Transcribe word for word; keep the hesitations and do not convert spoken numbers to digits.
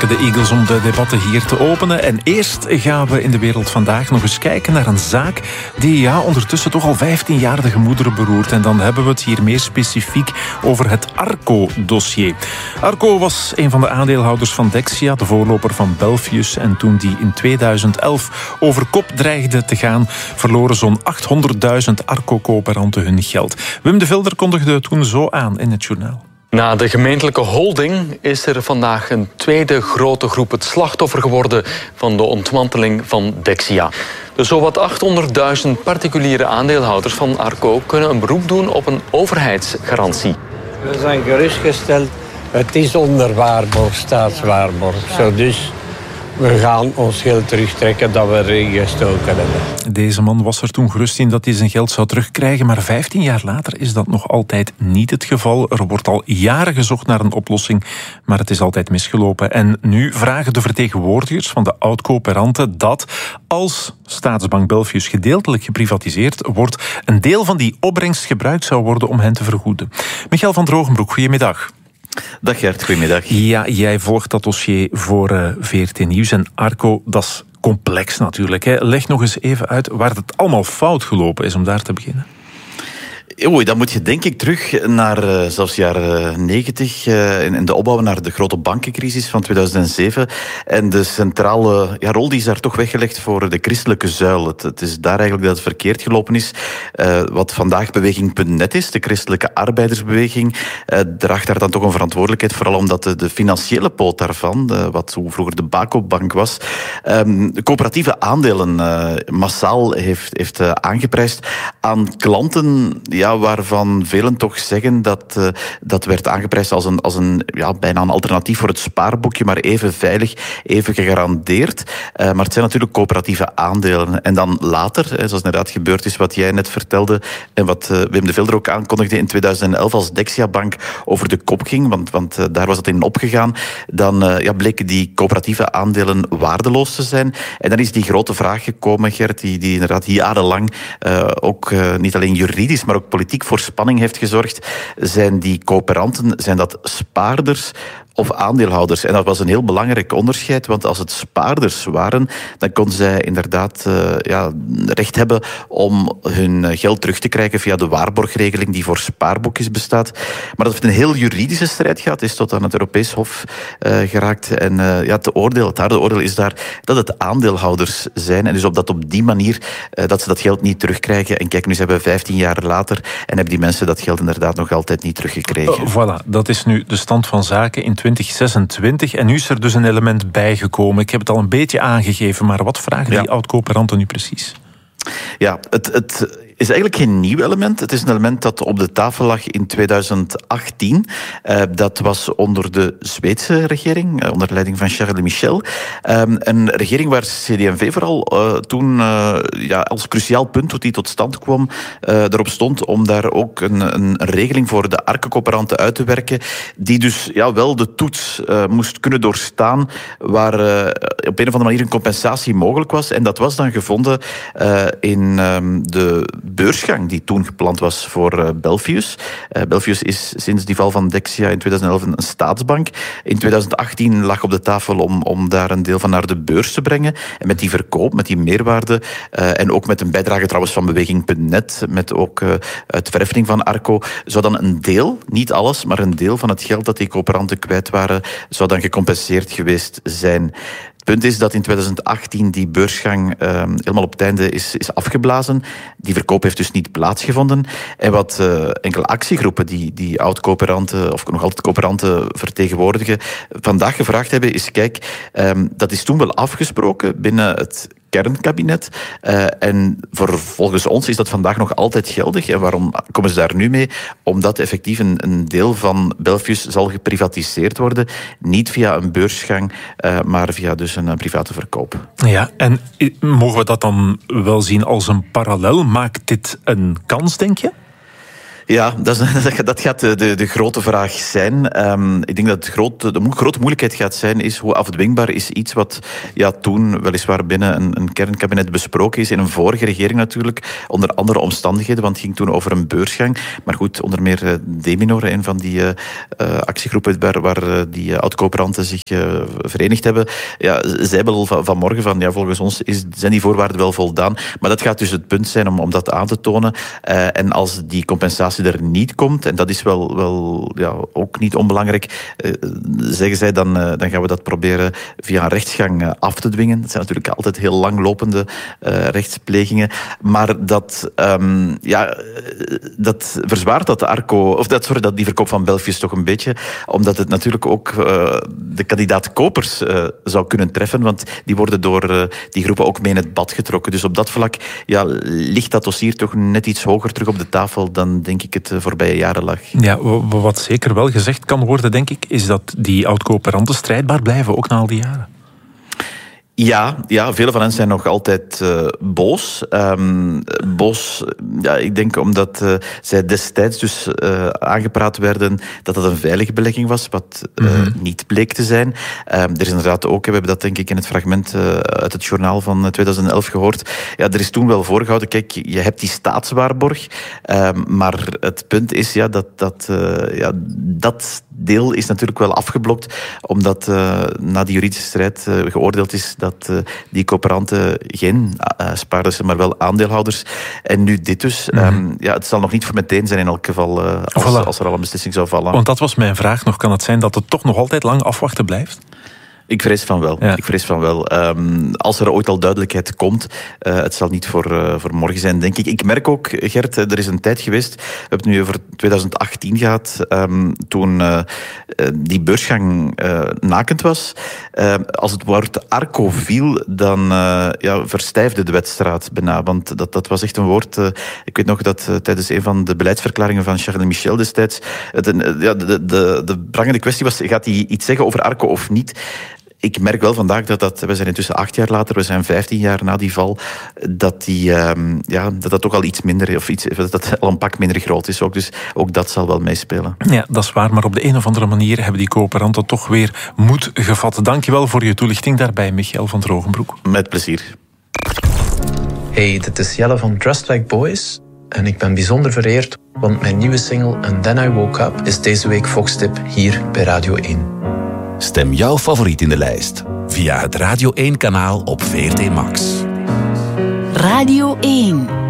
pakken de Eagles om de debatten hier te openen. En eerst gaan we in de wereld vandaag nog eens kijken naar een zaak die ja, ondertussen toch al vijftien jaar de gemoederen beroert. En dan hebben we het hier meer specifiek over het Arco-dossier. Arco was een van de aandeelhouders van Dexia, de voorloper van Belfius. En toen die in tweeduizend elf over kop dreigde te gaan, verloren zo'n achthonderdduizend Arco-coöperanten hun geld. Wim de Vilder kondigde het toen zo aan in het journaal. Na de gemeentelijke holding is er vandaag een tweede grote groep het slachtoffer geworden van de ontmanteling van Dexia. De zowat achthonderdduizend particuliere aandeelhouders van Arco kunnen een beroep doen op een overheidsgarantie. We zijn gerustgesteld, het is onder waarborg, staatswaarborg. Zo dus, we gaan ons geld terugtrekken dat we erin gestoken hebben. Deze man was er toen gerust in dat hij zijn geld zou terugkrijgen, maar vijftien jaar later is dat nog altijd niet het geval. Er wordt al jaren gezocht naar een oplossing, maar het is altijd misgelopen. En nu vragen de vertegenwoordigers van de oud-coöperanten dat als Staatsbank Belfius gedeeltelijk geprivatiseerd wordt, een deel van die opbrengst gebruikt zou worden om hen te vergoeden. Michael van Drogenbroek, goedemiddag. Dag Gert, goedemiddag. Ja, jij volgt dat dossier voor uh, V R T Nieuws en Arco, dat is complex natuurlijk. Hè. Leg nog eens even uit waar het allemaal fout gelopen is om daar te beginnen. Oei, dan moet je denk ik terug naar uh, zelfs jaren negentig, uh, in, in de opbouw naar de grote bankencrisis van tweeduizend zeven. En de centrale ja, rol die is daar toch weggelegd voor de christelijke zuil. Het, het is daar eigenlijk dat het verkeerd gelopen is. Uh, wat vandaag beweging punt net is, de christelijke arbeidersbeweging, uh, draagt daar dan toch een verantwoordelijkheid, vooral omdat de, de financiële poot daarvan, de, wat hoe vroeger de Bako-bank was, um, de coöperatieve aandelen uh, massaal heeft, heeft uh, aangeprijsd aan klanten, ja, waarvan velen toch zeggen dat uh, dat werd aangeprijsd als een, als een ja, bijna een alternatief voor het spaarboekje, maar even veilig, even gegarandeerd. Uh, maar het zijn natuurlijk coöperatieve aandelen. En dan later, zoals inderdaad gebeurd is wat jij net vertelde en wat uh, Wim de Vilder ook aankondigde in tweeduizend elf als Dexia Bank over de kop ging, want, want uh, daar was het in opgegaan, dan uh, ja, bleken die coöperatieve aandelen waardeloos te zijn. En dan is die grote vraag gekomen, Gert, die, die inderdaad jarenlang uh, ook uh, niet alleen juridisch, maar ook politiek voor spanning heeft gezorgd. Zijn die coöperanten, zijn dat spaarders of aandeelhouders? En dat was een heel belangrijk onderscheid, want als het spaarders waren, dan konden zij inderdaad uh, ja, recht hebben om hun geld terug te krijgen via de waarborgregeling die voor spaarboekjes bestaat. Maar dat heeft een heel juridische strijd gehad, is tot aan het Europees Hof uh, geraakt. En uh, ja, het oordeel, het harde oordeel is daar dat het aandeelhouders zijn. En dus op dat op die manier uh, dat ze dat geld niet terugkrijgen. En kijk, nu zijn we vijftien jaar later en hebben die mensen dat geld inderdaad nog altijd niet teruggekregen. Uh, voilà, dat is nu de stand van zaken in twintig zesentwintig. En nu is er dus een element bijgekomen. Ik heb het al een beetje aangegeven, maar wat vragen die ja. oud-coöperanten nu precies? Ja, het, het is eigenlijk geen nieuw element. Het is een element dat op de tafel lag in tweeduizend achttien. Uh, dat was onder de Zweedse regering, uh, onder de leiding van Charles Michel. Um, een regering waar C D en V vooral uh, toen uh, ja, als cruciaal punt hoe die tot stand kwam, uh, erop stond om daar ook een, een regeling voor de Arco-coöperanten uit te werken, die dus ja, wel de toets uh, moest kunnen doorstaan, waar uh, op een of andere manier een compensatie mogelijk was. En dat was dan gevonden uh, in um, de beursgang die toen gepland was voor uh, Belfius. Uh, Belfius is sinds die val van Dexia in tweeduizend elf een staatsbank. In tweeduizend achttien lag op de tafel om, om daar een deel van naar de beurs te brengen. En met die verkoop, met die meerwaarde uh, en ook met een bijdrage trouwens van beweging punt net, met ook uh, het verheffing van Arco, zou dan een deel, niet alles, maar een deel van het geld dat die coöperanten kwijt waren, zou dan gecompenseerd geweest zijn. Het punt is dat in tweeduizend achttien die beursgang uh, helemaal op het einde is, is afgeblazen. Die verkoop heeft dus niet plaatsgevonden. En wat uh, enkele actiegroepen die, die oud-coöperanten, of nog altijd coöperanten vertegenwoordigen, vandaag gevraagd hebben, is kijk, um, dat is toen wel afgesproken binnen het kernkabinet. Uh, en voor, volgens ons is dat vandaag nog altijd geldig. En waarom komen ze daar nu mee? Omdat effectief een, een deel van Belfius zal geprivatiseerd worden. Niet via een beursgang, uh, maar via dus een, een private verkoop. Ja, en mogen we dat dan wel zien als een parallel? Maakt dit een kans, denk je? Ja, dat, is, dat gaat de, de, de grote vraag zijn. Um, ik denk dat het grote, de grote moeilijkheid gaat zijn, is hoe afdwingbaar is iets wat ja, toen weliswaar binnen een, een kernkabinet besproken is, in een vorige regering natuurlijk, onder andere omstandigheden, want het ging toen over een beursgang. Maar goed, onder meer uh, Deminor, een van die uh, uh, actiegroepen waar, waar uh, die uh, oud-coöperanten zich uh, verenigd hebben, ja, zij hebben al van, vanmorgen van, ja, volgens ons is, zijn die voorwaarden wel voldaan. Maar dat gaat dus het punt zijn om, om dat aan te tonen. Uh, en als die compensatie er niet komt, en dat is wel, wel ja, ook niet onbelangrijk, uh, zeggen zij, dan, uh, dan gaan we dat proberen via een rechtsgang uh, af te dwingen. Dat zijn natuurlijk altijd heel langlopende uh, rechtsplegingen, maar dat, um, ja, dat verzwaart dat de Arco, of dat, sorry, dat die verkoop van Belfius toch een beetje, omdat het natuurlijk ook uh, de kandidaat kopers uh, zou kunnen treffen, want die worden door uh, die groepen ook mee in het bad getrokken. Dus op dat vlak ja, ligt dat dossier toch net iets hoger terug op de tafel dan, denk ik, het voorbije jaren lag. Ja, wat zeker wel gezegd kan worden, denk ik, is dat die oud-coöperanten strijdbaar blijven, ook na al die jaren. Ja, ja, vele van hen zijn nog altijd uh, boos. Um, boos, ja, ik denk omdat uh, zij destijds dus uh, aangepraat werden dat dat een veilige belegging was, wat uh, mm-hmm. niet bleek te zijn. Um, er is inderdaad ook, we hebben dat denk ik in het fragment uh, uit het journaal van twintig elf gehoord, ja, er is toen wel voorgehouden, kijk, je hebt die staatswaarborg, um, maar het punt is ja, dat, dat, uh, ja, dat deel is natuurlijk wel afgeblokt, omdat uh, na die juridische strijd uh, geoordeeld is dat uh, die coöperanten geen uh, spaarders zijn, maar wel aandeelhouders. En nu dit dus. Mm-hmm. Um, ja, het zal nog niet voor meteen zijn in elk geval, uh, als, voilà. als er al een beslissing zou vallen. Want dat was mijn vraag nog. Kan het zijn dat het toch nog altijd lang afwachten blijft? Ik vrees van wel. Ja. Ik vrees van wel. Um, als er ooit al duidelijkheid komt, uh, het zal niet voor, uh, voor morgen zijn, denk ik. Ik merk ook, Gert, er is een tijd geweest, we hebben het nu over twintig achttien gehad, um, toen uh, die beursgang uh, nakend was. Uh, als het woord Arco viel, dan uh, ja, verstijfde de wedstrijd bijna. Want dat, dat was echt een woord. Uh, ik weet nog dat uh, tijdens een van de beleidsverklaringen van Charles Michel destijds, het, uh, ja, de, de, de prangende kwestie was, gaat hij iets zeggen over Arco of niet? Ik merk wel vandaag dat dat, we zijn intussen acht jaar later, we zijn vijftien jaar na die val, dat die, um, ja, dat, dat toch al iets minder, of iets, dat dat al een pak minder groot is ook. Dus ook dat zal wel meespelen. Ja, dat is waar, maar op de een of andere manier hebben die coöperanten toch weer moed gevat. Dankjewel voor je toelichting daarbij, Michiel van Drogenbroek. Met plezier. Hey, dit is Jelle van Just Like Boys. En ik ben bijzonder vereerd, want mijn nieuwe single And Then I Woke Up is deze week Foxtip hier bij Radio één. Stem jouw favoriet in de lijst via het Radio één-kanaal op V R T Max. Radio één.